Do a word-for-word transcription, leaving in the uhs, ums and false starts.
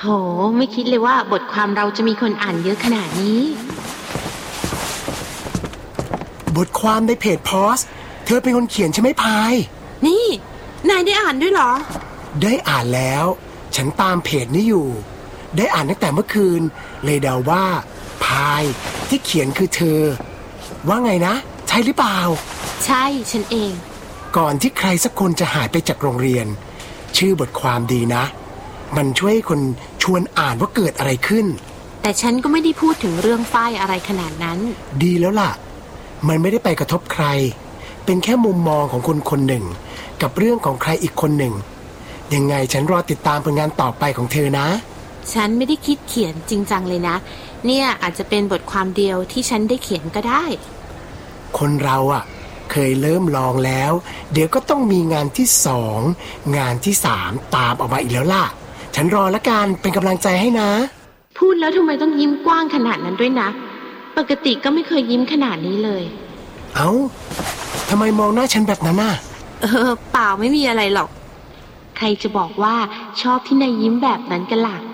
โหไม่คิดเลยว่าบทความเราจะมีคนอ่านเยอะขนาดนี้บทความในเพจพอสเธอเป็นคนเขียนใช่ไหมพายนี่นายได้อ่านด้วยเหรอได้อ่านแล้วฉันตามเพจนี้อยู่ได้อ่านตั้งแต่เมื่อคืนเลยเดาว่าพายที่เขียนคือเธอว่าไงนะใช่หรือเปล่าใช่ฉันเองก่อนที่ใครสักคนจะหายไปจากโรงเรียนชื่อบทความดีนะมันช่วยให้คนชวนอ่านว่าเกิดอะไรขึ้นแต่ฉันก็ไม่ได้พูดถึงเรื่องฝ้ายอะไรขนาดนั้นดีแล้วล่ะมันไม่ได้ไปกระทบใครเป็นแค่มุมมองของคนคนหนึ่งกับเรื่องของใครอีกคนหนึ่งยังไงฉันรอติดตามผลงานต่อไปของเธอนะฉันไม่ได้คิดเขียนจริงจังเลยนะเนี่ยอาจจะเป็นบทความเดียวที่ฉันได้เขียนก็ได้คนเราอ่ะเคยเริ่มลองแล้วเดี๋ยวก็ต้องมีงานที่สองงานที่สามตามออกมาอีกแล้วล่ะฉันรอละกันเป็นกำลังใจให้นะพูดแล้วทำไมต้องยิ้มกว้างขนาดนั้นด้วยนะปกติก็ไม่เคยยิ้มขนาดนี้เลยเอ้าทำไมมองหน้าฉันแบบนั้นน่ะเออเปล่าไม่มีอะไรหรอกใครจะบอกว่าชอบที่นายยิ้มแบบนั้นกันล่ะ